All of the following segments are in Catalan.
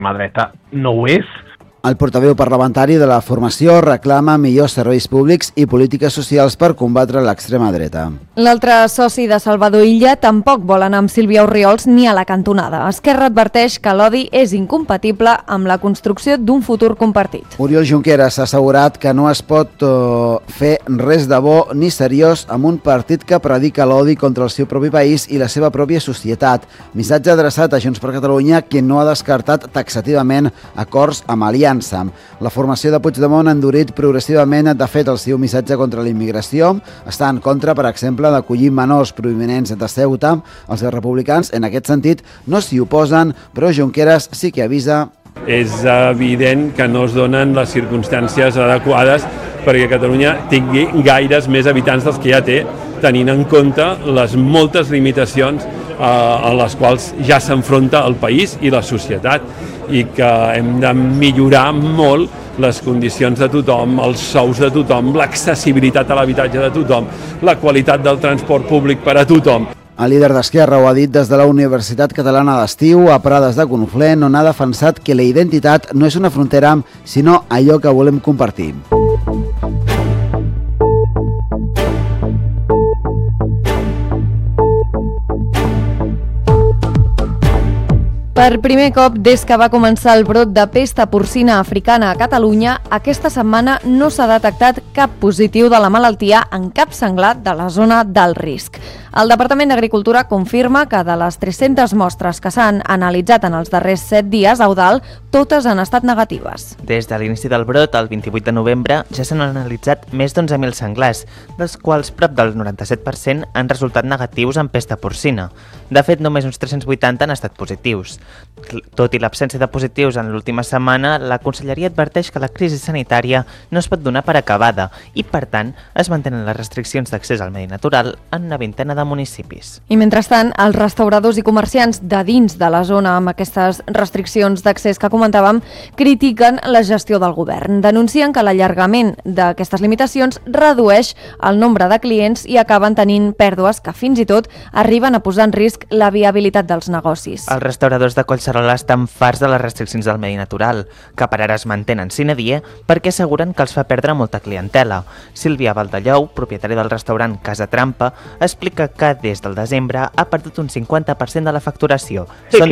l'extrema dreta no ho és. El portaveu parlamentari de la formació reclama millors serveis públics i polítiques socials per combatre l'extrema dreta. L'altre soci de Salvador Illa tampoc vol anar amb Sílvia Orriols ni a la cantonada. Esquerra adverteix que l'odi és incompatible amb la construcció d'un futur compartit. Oriol Junqueras ha assegurat que no es pot fer res de bo ni seriós amb un partit que predica l'odi contra el seu propi país i la seva pròpia societat. Missatge adreçat a Junts per Catalunya, que no ha descartat taxativament acords amb aliança. La formació de Puigdemont ha endurit progressivament, de fet, el seu missatge contra la immigració. Està en contra, per exemple, d'acollir menors provinents de Ceuta. Els republicans, en aquest sentit, no s'hi oposen, però Junqueras sí que avisa. És evident que no es donen les circumstàncies adequades perquè Catalunya tingui gaires més habitants dels que ja té, tenint en compte les moltes limitacions a les quals ja s'enfronta el país i la societat, i que hem de millorar molt les condicions de tothom, els sous de tothom, l'accessibilitat a l'habitatge de tothom, la qualitat del transport públic per a tothom. El líder d'Esquerra ho ha dit des de la Universitat Catalana d'Estiu a Prades de Conflent, on ha defensat que la identitat no és una frontera, sinó allò que volem compartir. Per primer cop, des que va començar el brot de pesta porcina africana a Catalunya, aquesta setmana no s'ha detectat cap positiu de la malaltia en cap senglar de la zona d'alt risc. El Departament d'Agricultura confirma que de les 300 mostres que s'han analitzat en els darrers 7 dies a Eudald, totes han estat negatives. Des de l'inici del brot, el 28 de novembre, ja s'han analitzat més d'11.000 senglars, dels quals prop del 97% han resultat negatius en pesta porcina. De fet, només uns 380 han estat positius. Tot i l'absència de positius en l'última setmana, la Conselleria adverteix que la crisi sanitària no es pot donar per acabada i, per tant, es mantenen les restriccions d'accés al medi natural en una vintena de municipis. I mentrestant, els restauradors i comerciants de dins de la zona amb aquestes restriccions d'accés que comentàvem critiquen la gestió del govern. Denuncien que l'allargament d'aquestes limitacions redueix el nombre de clients i acaben tenint pèrdues que fins i tot arriben a posar en risc la viabilitat dels negocis. Els restauradors de Collserola estan farts de les restriccions del medi natural, que per ara es mantenen sine die perquè asseguren que els fa perdre molta clientela. Sílvia Valdellou, propietària del restaurant Casa Trampa, explica que des del desembre ha perdut un 50% de la facturació.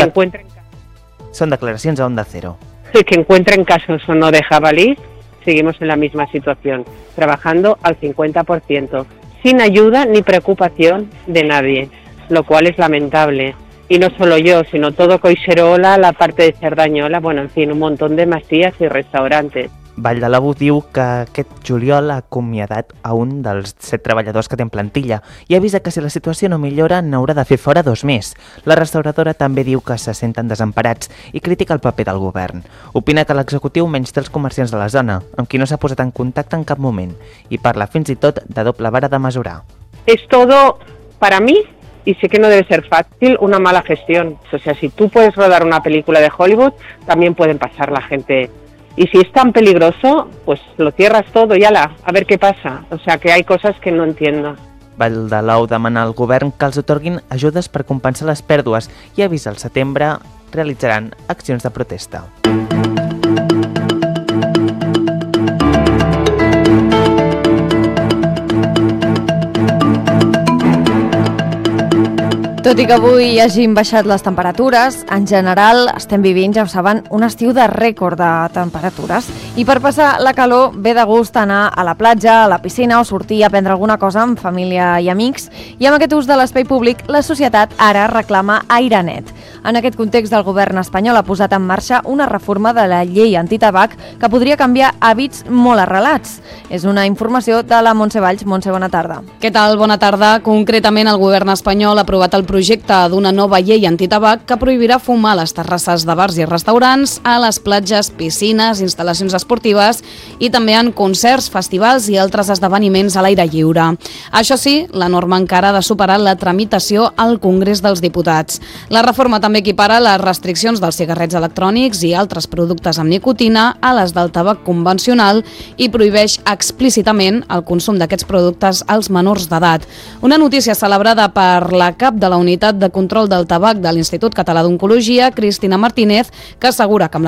Són declaracions a Onda Cero. Que encuentren casos o no de jabalí, seguimos en la misma situación, trabajando al 50%, sin ayuda ni preocupación de nadie, lo cual es lamentable. Y no solo yo, sino todo Collserola, la parte de Cerdanyola, bueno, en fin, un montón de masías y restaurantes. Vall de Labu diu que aquest juliol ha acomiadat a un dels 7 treballadors que té en plantilla i avisa que si la situació no millora n'haurà de fer fora 2 més. La restauradora també diu que se senten desemparats i critica el paper del govern. Opina que l'executiu menysté els comerciants de la zona, amb qui no s'ha posat en contacte en cap moment, i parla fins i tot de doble vara de mesurar. Es todo, para mí, y sé que no debe ser fácil, una mala gestión. O sea, si tú puedes rodar una película de Hollywood, también pueden pasar la gente. Y si es tan peligroso, pues lo cierras todo y ala, a ver qué pasa. O sea, que hay cosas que no entiendo. Vall de Lau demana al govern que els otorguin ajudes per compensar les pèrdues i avisa al setembre realitzaran accions de protesta. Tot i que avui hagin baixat les temperatures, en general estem vivint, ja ho saben, un estiu de rècord de temperatures. I per passar la calor ve de gust anar a la platja, a la piscina o sortir a prendre alguna cosa amb família i amics. I amb aquest ús de l'espai públic, la societat ara reclama aire net. En aquest context, el govern espanyol ha posat en marxa una reforma de la llei antitabac que podria canviar hàbits molt arrelats. És una informació de la Montse Valls. Montse, bona tarda. Què tal? Bona tarda. Concretament, el govern espanyol ha aprovat el projecte d'una nova llei antitabac que prohibirà fumar a les terrasses de bars i restaurants, a les platges, piscines, instal·lacions esportives i també en concerts, festivals i altres esdeveniments a l'aire lliure. Això sí, la norma encara ha de superar la tramitació al Congrés dels Diputats. La reforma també equipara les restriccions dels cigarrets electrònics i altres productes amb nicotina a les del tabac convencional i prohibeix explícitament el consum d'aquests productes als menors d'edat. Una notícia celebrada per la cap de la Unitat de Control del Tabac de l'Institut Català d'Oncologia, Cristina Martínez, que assegura que amb